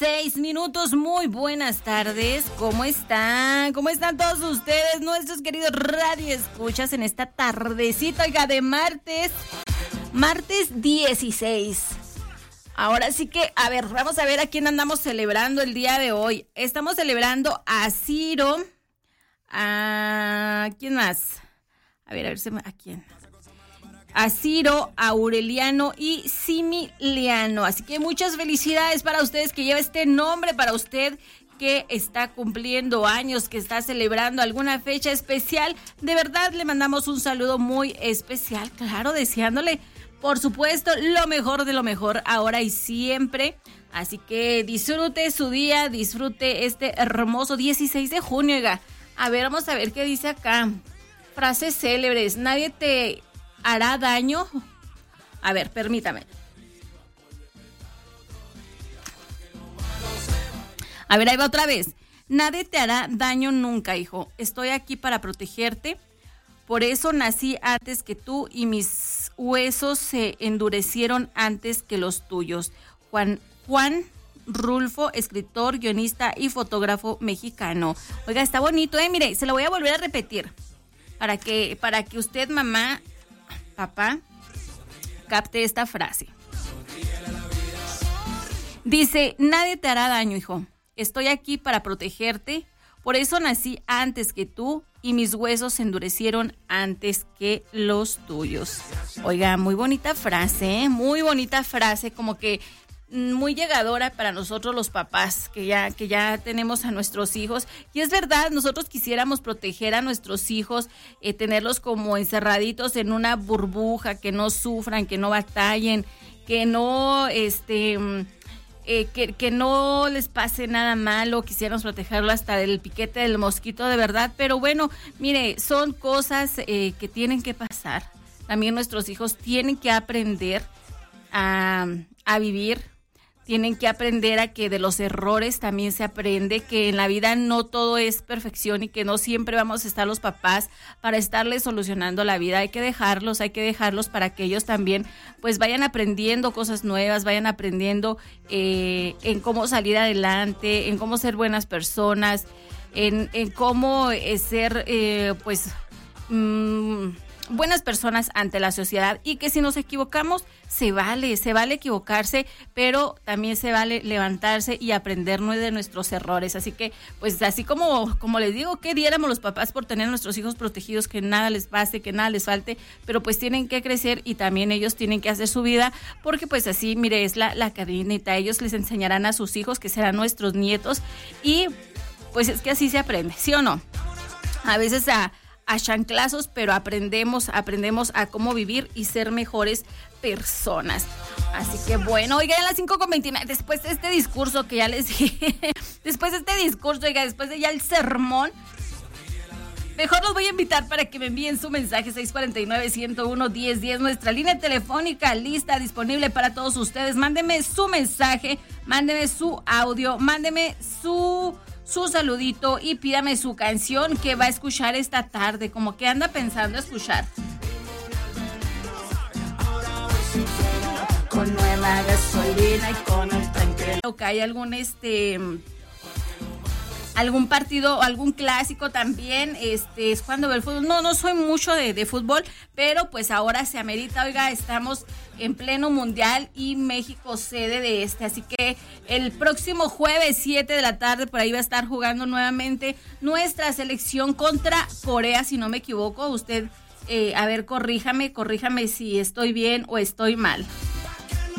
6:06. Muy buenas tardes. ¿Cómo están? ¿Cómo están todos ustedes, nuestros queridos radioescuchas, en esta tardecita, oiga, de martes 16? Ahora sí que, a ver, vamos a ver a quién andamos celebrando el día de hoy. Estamos celebrando a Ciro, a... ¿quién más? A ver, ¿a quién? A Ciro, a Aureliano y Similiano. Así que muchas felicidades para ustedes que lleva este nombre, para usted que está cumpliendo años, que está celebrando alguna fecha especial. De verdad le mandamos un saludo muy especial, claro, deseándole, por supuesto, lo mejor de lo mejor ahora y siempre. Así que disfrute su día, disfrute este hermoso 16 de junio. Oiga, a ver, vamos a ver qué dice acá. Frases célebres. Nadie te hará daño. A ver, permítame. A ver, ahí va otra vez. Nadie te hará daño nunca, hijo. Estoy aquí para protegerte. Por eso nací antes que tú y mis huesos se endurecieron antes que los tuyos. Juan Rulfo, escritor, guionista y fotógrafo mexicano. Oiga, está bonito, mire, se lo voy a volver a repetir para que usted, mamá, papá, capte esta frase. Dice: nadie te hará daño, hijo. Estoy aquí para protegerte. Por eso nací antes que tú y mis huesos se endurecieron antes que los tuyos. Oiga, muy bonita frase, muy bonita frase, como que muy llegadora para nosotros los papás que ya tenemos a nuestros hijos. Y es verdad, nosotros quisiéramos proteger a nuestros hijos, tenerlos como encerraditos en una burbuja, que no sufran, que no batallen, que no que no les pase nada malo. Quisiéramos protegerlo hasta del piquete del mosquito, de verdad. Pero bueno, mire, son cosas que tienen que pasar. También nuestros hijos tienen que aprender a vivir. Tienen que aprender a que de los errores también se aprende, que en la vida no todo es perfección y que no siempre vamos a estar los papás para estarles solucionando la vida. Hay que dejarlos para que ellos también pues vayan aprendiendo cosas nuevas, vayan aprendiendo en cómo salir adelante, en cómo ser buenas personas, en cómo ser buenas personas ante la sociedad, y que si nos equivocamos se vale equivocarse, pero también se vale levantarse y aprender de nuestros errores. Así que pues así como les digo, ¿qué diéramos los papás por tener a nuestros hijos protegidos, que nada les pase, que nada les falte? Pero pues tienen que crecer y también ellos tienen que hacer su vida, porque pues así, mire, es la cadenita. Ellos les enseñarán a sus hijos, que serán nuestros nietos, y pues es que así se aprende, ¿sí o no? A veces a chanclazos, pero aprendemos a cómo vivir y ser mejores personas. Así que bueno, oiga, a las 5:29, después de este discurso que ya les dije, después de ya el sermón, mejor los voy a invitar para que me envíen su mensaje. 649-101-1010, nuestra línea telefónica lista, disponible para todos ustedes. Mándeme su mensaje, mándeme su audio, mándeme su saludito y pídame su canción que va a escuchar esta tarde, como que anda pensando escuchar. Con nueva gasolina y con el tanque. O que hay algún partido o algún clásico también, es cuando veo el fútbol. No soy mucho de fútbol, pero pues ahora se amerita. Oiga, estamos en pleno mundial y México sede de así que el próximo jueves 7 de la tarde por ahí va a estar jugando nuevamente nuestra selección contra Corea, si no me equivoco. Usted, a ver, corríjame si estoy bien o estoy mal.